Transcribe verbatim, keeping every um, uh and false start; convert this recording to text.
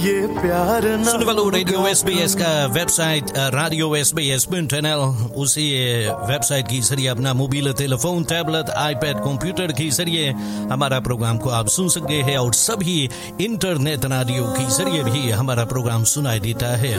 ये प्यार सुनने वालों, रेडियो एसबीएस का website radio S B S dot N L, उसी वेबसाइट के जरिए अपना mobile telephone, tablet, iPad, computer के जरिए हमारा प्रोग्राम को आप सुन सकते हैं और सभी इंटरनेट रेडियो के जरिए भी हमारा प्रोग्राम सुनाई देता है।